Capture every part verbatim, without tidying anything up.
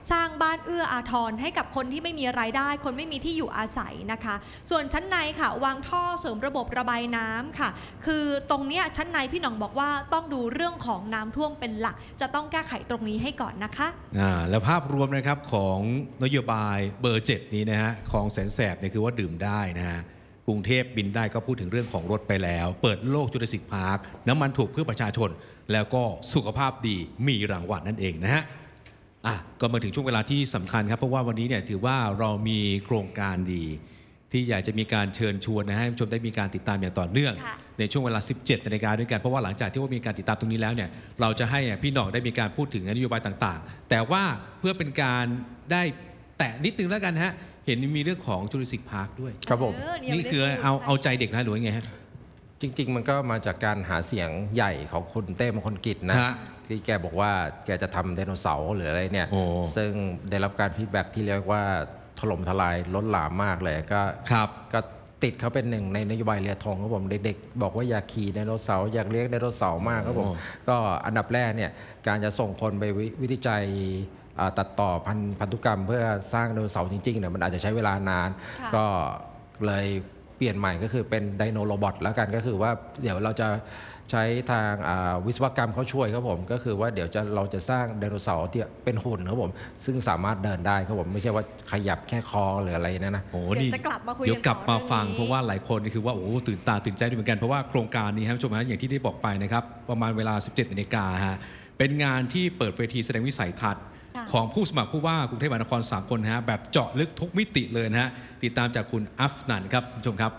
สร้างบ้านเอื้ออาทรให้กับคนที่ไม่มีรายได้คนไม่มีที่อยู่อาศัยนะคะส่วนชั้นในค่ะวางท่อเสริมระบบระบายน้ำค่ะคือตรงเนี้ยชั้นในพี่หน่องบอกว่าต้องดูเรื่องของน้ำท่วมเป็นหลักจะต้องแก้ไขตรงนี้ให้ก่อนนะคะอ่าแล้วภาพรวมนะครับของนโยบายเบอร์เจ็ดนี้นะฮะของแสนแสบเนี่ยคือว่าดื่มได้นะฮะกรุงเทพบินได้ก็พูดถึงเรื่องของรถไปแล้วเปิดโลกจูราสสิกพาร์คน้ำมันถูกเพื่อประชาชนแล้วก็สุขภาพดีมีรางวัลนั่นเองนะฮะอ่ะก็มาถึงช่วงเวลาที่สำคัญครับเพราะว่าวันนี้เนี่ยถือว่าเรามีโครงการดีที่อยากจะมีการเชิญชวนนะให้ผู้ชมได้มีการติดตามอย่างต่อเนื่องในช่วงเวลา สิบเจ็ด นาฬิกาด้วยกันเพราะว่าหลังจากที่ว่ามีการติดตามตรงนี้แล้วเนี่ยเราจะให้พี่หน่องได้มีการพูดถึงนโยบายต่างๆแต่ว่าเพื่อเป็นการได้แตะนิดนึงแล้วกันฮะเห็นมีเรื่องของจูราสสิกพาร์คด้วยครับผมนี่คือเอาเอาใจเด็กนะหรือว่าไงฮะจริงๆมันก็มาจากการหาเสียงใหญ่ของคุณเต้มงคลกิจนะที่แกบอกว่าแกจะทำไดโนเสาร์หรืออะไรเนี่ยซึ่งได้รับการฟีดแบ็กที่เรียกว่าถล่มทลายล้นหลามมากเลยก็ก็ติดเขาเป็นหนึ่งในนโยบายเรือธงครับผมเด็กๆบอกว่าอยากขี่ไดโนเสาร์อยากเลี้ยงไดโนเสาร์มากครับผมก็อันดับแรกเนี่ยการจะส่งคนไปวิจัยตัดต่อพันพันธุกรรมเพื่อสร้างไดโนเสาร์จริงๆเนี่ยมันอาจจะใช้เวลานานก็เลยเปลี่ยนใหม่ก็คือเป็นไดโนโรบอทแล้วกันก็คือว่าเดี๋ยวเราจะใช้ทางวิศวกรรมเขาช่วยครับผมก็คือว่าเดี๋ยวจะเราจะสร้างไดโนเสาร์ที่เป็นหุ่นครับผมซึ่งสามารถเดินได้ครับผมไม่ใช่ว่าขยับแค่คอหรืออะไรนะนะโอ้นี่เดี๋ยวกลับมาฟังเพราะว่าหลายคนคือว่าโอ้ตื่นตาตื่นใจด้วยเหมือนกันเพราะว่าโครงการนี้ครับผู้ชมฮะอย่างที่ได้บอกไปนะครับประมาณเวลา สิบเจ็ด นาฬิกาฮะเป็นงานที่เปิดเวทีแสดงวิสัยทัศน์ของผู้สมัครผู้ว่ากรุงเทพมหานครสามคนฮะแบบเจาะลึกทุกมิติเลยนะฮะติดตามจากคุณอัฟนันครับผู้ชมครับ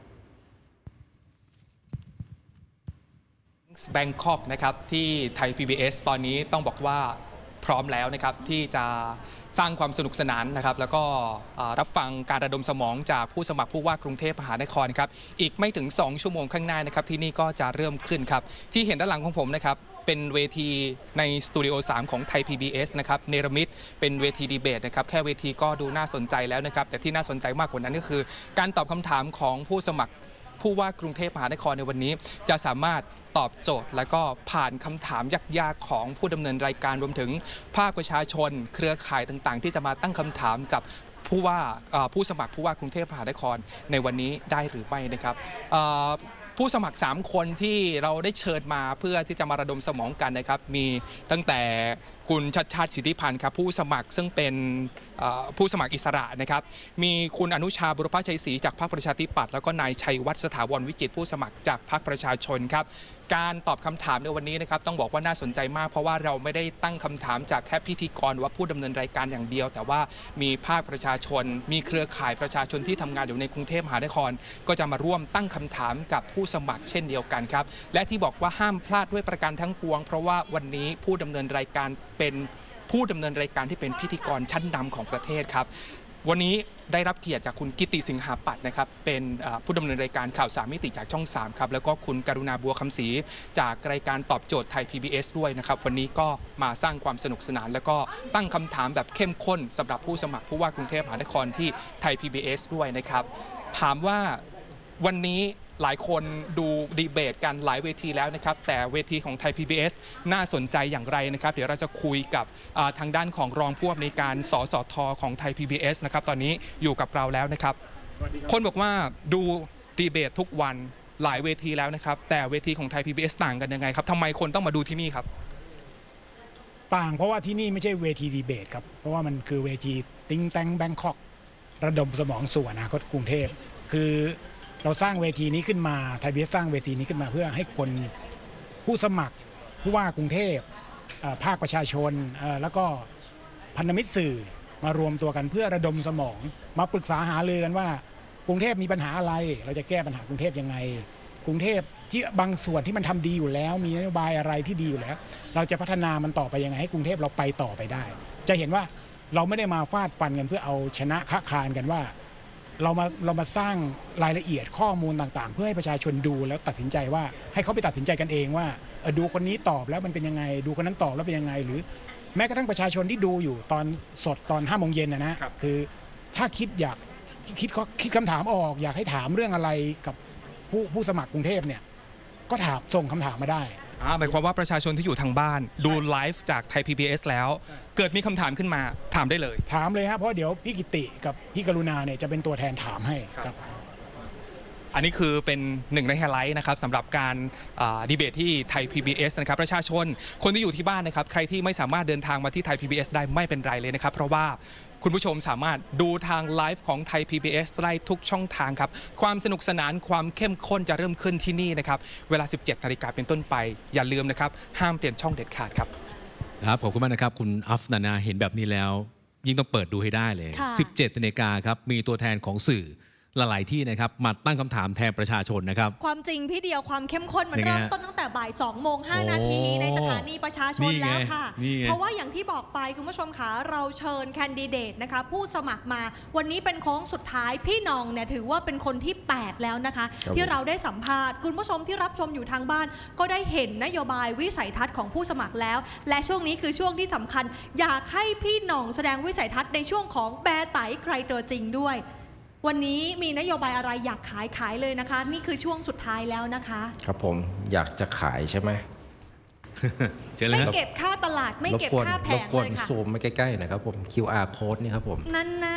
แบงคอกนะครับที่ไทย พี บี เอส ตอนนี้ต้องบอกว่าพร้อมแล้วนะครับที่จะสร้างความสนุกสนานนะครับแล้วก็รับฟังการระดมสมองจากผู้สมัครผู้ว่ากรุงเทพมหานครครับอีกไม่ถึงสองชั่วโมงข้างหน้านะครับที่นี่ก็จะเริ่มขึ้นครับที่เห็นด้านหลังของผมนะครับเป็นเวทีในสตูดิโอสามของไทย พี บี เอส นะครับเนรมิตเป็นเวทีดีเบตนะครับแค่เวทีก็ดูน่าสนใจแล้วนะครับแต่ที่น่าสนใจมากกว่านั้นก็คือการตอบคำถามของผู้สมัครผู้ว่ากรุงเทพมหานครในวันนี้จะสามารถตอบโจทย์และก็ผ่านคำถามยากๆของผู้ดำเนินรายการรวมถึงภาคประชาชนเครือข่ายต่างๆที่จะมาตั้งคำถามกับผู้ว่าผู้สมัครผู้ว่ากรุงเทพมหานครในวันนี้ได้หรือไม่นะครับผู้สมัครสามคนที่เราได้เชิญมาเพื่อที่จะมาระดมสมองกันนะครับมีตั้งแต่คุณชัดชาติสิทธิพันธ์ครับผู้สมัครซึ่งเป็นผู้สมัครอิสระนะครับมีคุณอนุชาบุรพชัยศรีจากพรรคประชาธิปัตย์แล้วก็นายชัยวัฒน์สถาวรวิจิตรผู้สมัครจากพรรคประชาชนครับการตอบคำถามในวันนี้นะครับต้องบอกว่าน่าสนใจมากเพราะว่าเราไม่ได้ตั้งคำถามจากแค่พิธีกรว่าผู้ดำเนินรายการอย่างเดียวแต่ว่ามีภาคประชาชนมีเครือข่ายประชาชนที่ทำงานอยู่ในกรุงเทพมหานครก็จะมาร่วมตั้งคำถามกับผู้สมัครเช่นเดียวกันครับและที่บอกว่าห้ามพลาดด้วยประการทั้งปวงเพราะว่าวันนี้ผู้ดำเนินรายการเป็นผู้ดำเนินรายการที่เป็นพิธีกรชั้นนำของประเทศครับวันนี้ได้รับเกียรติจากคุณกิติสิงหาปัตย์นะครับเป็นผู้ดำเนินรายการข่าวสามมิติจากช่องสามครับแล้วก็คุณกรุณาบัวคำศรีจากรายการตอบโจทย์ไทย พี บี เอส ด้วยนะครับวันนี้ก็มาสร้างความสนุกสนานแล้วก็ตั้งคำถามแบบเข้มข้นสำหรับผู้สมัครผู้ว่ากรุงเทพมหานครที่ไทย พี บี เอส ด้วยนะครับถามว่าวันนี้หลายคนดูดีเบตกันหลายเวทีแล้วนะครับแต่เวทีของไทย พี บี เอส น่าสนใจอย่างไรนะครับเดี๋ยวเราจะคุยกับทางด้านของรองผู้อำนวยการสสทของไทย พี บี เอส นะครับตอนนี้อยู่กับเราแล้วนะครับคนบอกว่าดูดีเบตทุกวันหลายเวทีแล้วนะครับแต่เวทีของไทย พี บี เอส ต่างกันยังไงครับทำไมคนต้องมาดูที่นี่ครับต่างเพราะว่าที่นี่ไม่ใช่เวทีดีเบตครับเพราะว่ามันคือเวทีติ้งแตงแบงคอกระดมสมองสู่อนาคตกรุงเทพคือเราสร้างเวทีนี้ขึ้นมาไทย พี บี เอส สร้างเวทีนี้ขึ้นมาเพื่อให้คนผู้สมัครผู้ว่ากรุงเทพภาคประชาชนแล้วก็พันธมิตรสื่อมารวมตัวกันเพื่อระดมสมองมาปรึกษาหารือกันว่ากรุงเทพมีปัญหาอะไรเราจะแก้ปัญหากรุงเทพยังไงกรุงเทพที่บางส่วนที่มันทำดีอยู่แล้วมีนโยบายอะไรที่ดีอยู่แล้วเราจะพัฒนามันต่อไปยังไงให้กรุงเทพเราไปต่อไปได้จะเห็นว่าเราไม่ได้มาฟาดฟันกันเพื่อเอาชนะค้าคานกันว่าเรามาเรามาสร้างรายละเอียดข้อมูลต่างๆเพื่อให้ประชาชนดูแล้วตัดสินใจว่าให้เขาไปตัดสินใจกันเองว่าดูคนนี้ตอบแล้วมันเป็นยังไงดูคนนั้นตอบแล้วเป็นยังไงหรือแม้กระทั่งประชาชนที่ดูอยู่ตอนสดตอนห้าโมงเย็นนะนะคือถ้าคิดอยากคิดคิดคำถามออกอยากให้ถามเรื่องอะไรกับผู้ผู้สมัครกรุงเทพเนี่ยก็ถามส่งคำถามมาได้อ่าหมายความว่าประชาชนที่อยู่ทางบ้านดูไลฟ์จากไทย พี บี เอส แล้ว เกิดมีคำถามขึ้นมาถามได้เลยถามเลยครับเพราะเดี๋ยวพี่กิติกับพี่กรุณาเนี่ยจะเป็นตัวแทนถามให้ครับอันนี้คือเป็นหนึ่งในไฮไลท์นะครับสำหรับการดีเบตที่ไทย พี บี เอส นะครับประชาชนคนที่อยู่ที่บ้านนะครับใครที่ไม่สามารถเดินทางมาที่ไทย พี บี เอส ได้ไม่เป็นไรเลยนะครับเพราะว่าคุณผู้ชมสามารถดูทางไลฟ์ของไทย พี บี เอส ได้ทุกช่องทางครับความสนุกสนานความเข้มข้นจะเริ่มขึ้นที่นี่นะครับเวลา สิบเจ็ดนาฬิกาเป็นต้นไปอย่าลืมนะครับห้ามเปลี่ยนช่องเด็ดขาดครับครับขอบคุณมากนะครับคุณอัฟนานาเห็นแบบนี้แล้วยิ่งต้องเปิดดูให้ได้เลย สิบเจ็ดนาฬิกาครับมีตัวแทนของสื่อหลายๆที่นะครับมาตั้งคำถามแทนประชาชนนะครับความจริงพี่เดียวความเข้มข้นมันเริ่มต้นตั้งแต่บ่ายสองโมงห้านาทีในสถานีประชาชนแล้วค่ะเพราะว่าอย่างที่บอกไปคุณผู้ชมคะเราเชิญแคนดิเดตนะคะผู้สมัครมาวันนี้เป็นโค้งสุดท้ายพี่น้องเนี่ยถือว่าเป็นคนที่แปดแล้วนะคะที่เราได้สัมภาษณ์คุณผู้ชมที่รับชมอยู่ทางบ้านก็ได้เห็นนโยบายวิสัยทัศน์ของผู้สมัครแล้วและช่วงนี้คือช่วงที่สำคัญอยากให้พี่น้องแสดงวิสัยทัศน์ในช่วงของแบร์ไตใครตัวจริงด้วยวันนี้มีนโยบายอะไรอยากขายขายเลยนะคะนี่คือช่วงสุดท้ายแล้วนะคะครับผมอยากจะขายใช่ไหมไม่เก็บค่าตลาดไม่เก็บค่าแผงเลยค่ะซูมมาใกล้ๆนะครับผม คิว อาร์ code นี่ครับผมนั่นนะ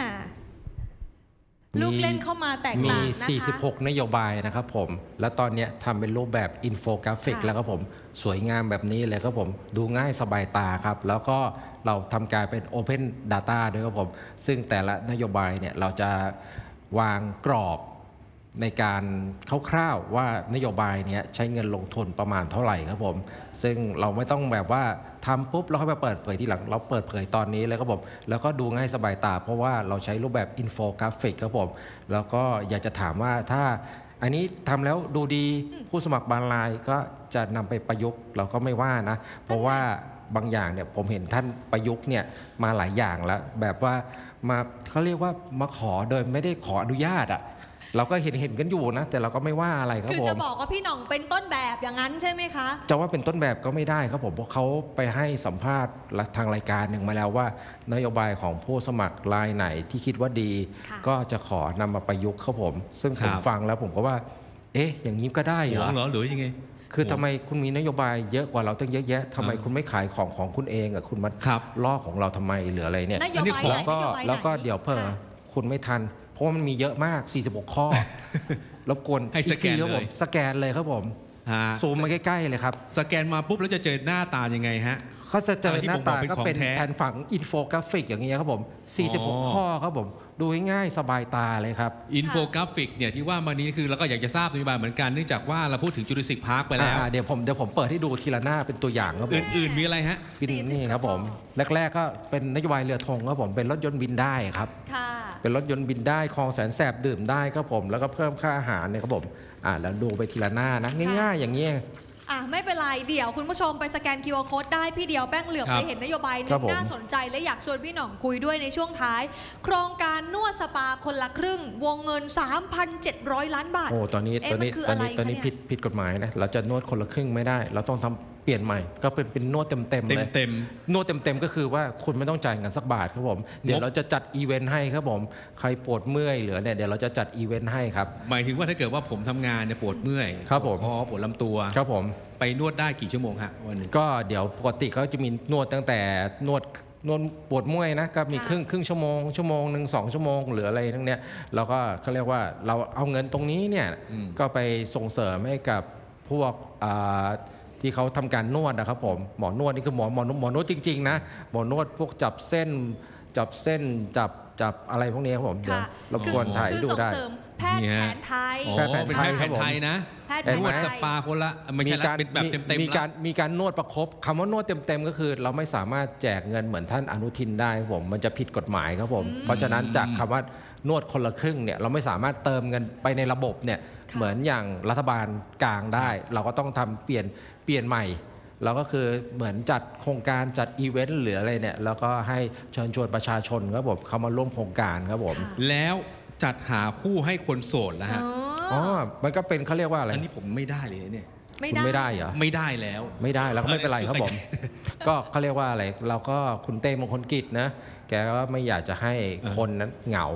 ลูกเล่นเข้ามาแตกต่างนะคะมีสี่สิบหกนโยบายนะครับผมและตอนนี้ทำเป็นรูปแบบอินโฟกราฟิกแล้วครับผมสวยงามแบบนี้เลยครับผมดูง่ายสบายตาครับแล้วก็เราทำการเป็น Open Data ด้วยครับผมซึ่งแต่ละนโยบายเนี่ยเราจะวางกรอบในการคร่าวๆว่านโยบายนี้ใช้เงินลงทุนประมาณเท่าไหร่ครับผมซึ่งเราไม่ต้องแบบว่าทำปุ๊บแล้วค่อยมาเปิดเผยทีหลังเราเปิดเผยตอนนี้เลยครับผมแล้วก็ดูง่ายสบายตาเพราะว่าเราใช้รูปแบบอินโฟกราฟิกครับผมแล้วก็อยากจะถามว่าถ้าอันนี้ทำแล้วดูดีผู้สมัครบางรายก็จะนำไปประยุกต์เราก็ไม่ว่านะเพราะว่าบางอย่างเนี่ยผมเห็นท่านประยุกต์เนี่ยมาหลายอย่างแล้วแบบว่ามาเขาเรียกว่ามาขอโดยไม่ได้ขออนุญาตอ่ะเราก็เห็นเห็นกันอยู่นะแต่เราก็ไม่ว่าอะไรครับผมคือจะบอกว่าพี่หน่องเป็นต้นแบบอย่างนั้นใช่ไหมคะจะว่าเป็นต้นแบบก็ไม่ได้ครับผมเพราะเขาไปให้สัมภาษณ์ทางรายการหนึ่งมาแล้วว่านโยบายของผู้สมัครรายไหนที่คิดว่าดีก็จะขอนำมาประยุกต์ครับผมซึ่งผมฟังแล้วผมก็ว่าเอ๊ะอย่างนี้ก็ได้เหรอเหรอหรือยังไงคือทำไมคุณมีนโยบายเยอะกว่าเราตั้งเยอะแยะทำไมคุณไม่ขายของของคุณเองอ่ะคุณมาล่อของเราทำไมหรืออะไรเนี่ยนโยบายไหนก็แล้วก็เดี๋ยวเพิ่มคุณไม่ทันเพราะว่ามันมีเยอะมากสี่สิบหกข้อรบกวนให้สแกนเลยสแกนเลยครับผมซูมมาใกล้ๆเลยครับสแกนมาปุ๊บแล้วจะเจอหน้าตายังไงฮะเขาจะเจอหน้าตาก็เป็นแผ่นฝังอินโฟกราฟิกอย่างเงี้ยครับผมสี่สิบหกข้อครับผมดูง่ายๆสบายตาเลยครับอินโฟกราฟิกเนี่ยที่ว่ามานี้คือเราก็อยากจะทราบนโยบายเหมือนกันเนื่องจากว่าเราพูดถึงจูราสสิคพาร์คไปแล้วเดี๋ยวผมเดี๋ยวผมเปิดให้ดูทีละหน้าเป็นตัวอย่างครับผมอื่นๆมีอะไรฮะนี่ครับผมแรกๆก็เป็นนโยบายเรือธงครับผมเป็นรถยนต์บินได้ครับเป็นรถยนต์บินได้คลองแสนแสบดื่มได้ครับผมแล้วก็เพิ่มค่าอาหารเนี่ยครับผมอ่าแล้วดูไปทีละหน้านะง่ายๆอย่างนี้อ่ะไม่เป็นไรเดี๋ยวคุณผู้ชมไปสแกน คิว อาร์ Code ได้พี่เดียวแป้งเหลือบไปเห็นนโยบายนึงน่าสนใจและอยากชวนพี่หน่องคุยด้วยในช่วงท้ายโครงการนวดสปาคนละครึ่งวงเงิน สามพันเจ็ดร้อย ล้านบาทโอ้ตอนนี้ตอนนี้ตอนนี้ตอนนี้ผิดผิดกฎหมายนะเราจะนวดคนละครึ่งไม่ได้เราต้องทำเปลี่ยนใหม่ก็เป็นเป็นนวดเต็มเต็มเลยเต็มนวดเต็มเต็มก็คือว่าคุณไม่ต้องจ่ายเงินสักบาทครับผมเดี๋ยวเราจะจัดอีเวนต์ให้ครับผมใครปวดเมื่อยเหลือเนี่ยเดี๋ยวเราจะจัดอีเวนต์ให้ครับหมายถึงว่าถ้าเกิดว่าผมทำงานเนี่ยปวดเมื่อยครับผมคอปวดลำตัวครับผมไปนวดได้กี่ชั่วโมงฮะวันนึงก็เดี๋ยวปกติเขาจะมีนวดตั้งแต่นวดนวดปวดเมื่อยนะก็มีครึ่งครึ่งชั่วโมงชั่วโมงหนึ่งสองชั่วโมงหรืออะไรทั้งเนี้ยแล้วก็เขาเรียกว่าเราเอาเงินตรงนี้เนี่ยก็ไปส่งเสริมให้กับพวกที่เขาทำการนวดนะครับผมหมอนวดนี่คือหมอหมอหมอนวดจริงๆนะหมอนวดพวกจับเส้นจับเส้นจับจับอะไรพวกนี้ครับผมรบกวนถ่ายดูได้แพทย์แผนไทยแพทย์แผนไทยแพทย์แผนไทยนะนวดสปาคนละไม่ใช่เป็นแบบเต็มๆมีการมีการนวดประคบคำว่านวดเต็มๆก็คือเราไม่สามารถแจกเงินเหมือนท่านอนุทินได้ผมมันจะผิดกฎหมายครับผมเพราะฉะนั้นจากคำว่านวดคนละครึ่งเนี่ยเราไม่สามารถเติมเงินไปในระบบเนี่ยเหมือนอย่างรัฐบาลกลางได้เราก็ต้องทำเปลี่ยนเปลี่ยนใหม่เราก็คือเหมือนจัดโครงการจัดอีเวนต์หรืออะไรเนี่ยแล้วก็ให้เชิญชวนประชาชนครับผมเข้ามาร่วมโครงการครับผมแล้วจัดหาคู่ให้คนโสดแล้วฮะอ๋อมันก็เป็นเขาเรียกว่าอะไรอันนี้ผมไม่ได้เลยเนี่ยไม่ได้ไม่ได้เหรอไม่ได้แล้วไม่ได้แล้วก็ไม่เป็นไรครับผมก็เขาเรียกว่าอะไรเราก็คุณเต้มงคลกิจนะแกก็ไม่อยากจะให้คนนั้นเหงา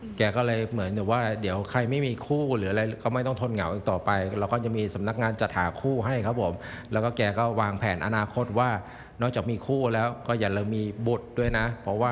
แกก็เลยเหมือนกับว่าเดี๋ยวใครไม่มีคู่หรืออะไรก็ไม่ต้องทนเหงาอีกต่อไปเราก็จะมีสำนักงานจัดหาคู่ให้ครับผมแล้วก็แกก็วางแผนอนาคตว่านอกจากมีคู่แล้วก็อย่าลืมมีบุตรด้วยนะเพราะว่า